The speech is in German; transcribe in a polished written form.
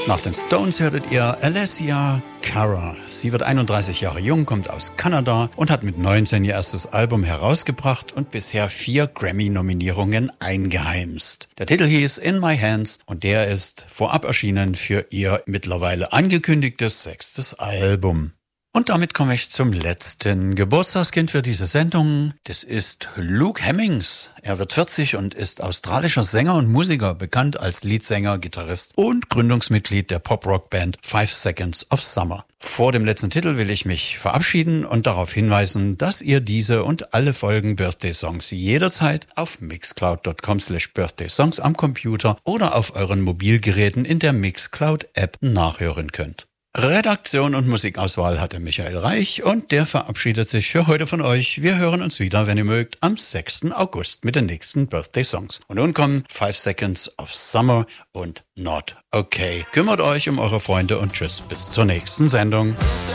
Nach den Stones hörtet ihr Alessia Cara. Sie wird 31 Jahre jung, kommt aus Kanada und hat mit 19 ihr erstes Album herausgebracht und bisher 4 Grammy-Nominierungen eingeheimst. Der Titel hieß In My Hands und der ist vorab erschienen für ihr mittlerweile angekündigtes 6. Album. Und damit komme ich zum letzten Geburtstagskind für diese Sendung. Das ist Luke Hemmings. Er wird 40 und ist australischer Sänger und Musiker, bekannt als Leadsänger, Gitarrist und Gründungsmitglied der Pop-Rock-Band 5 Seconds of Summer. Vor dem letzten Titel will ich mich verabschieden und darauf hinweisen, dass ihr diese und alle Folgen Birthday Songs jederzeit auf mixcloud.com/birthdaysongs am Computer oder auf euren Mobilgeräten in der Mixcloud-App nachhören könnt. Redaktion und Musikauswahl hatte Michael Reich und der verabschiedet sich für heute von euch. Wir hören uns wieder, wenn ihr mögt, am 6. August mit den nächsten Birthday Songs. Und nun kommen 5 Seconds of Summer und Not Okay. Kümmert euch um eure Freunde und tschüss bis zur nächsten Sendung.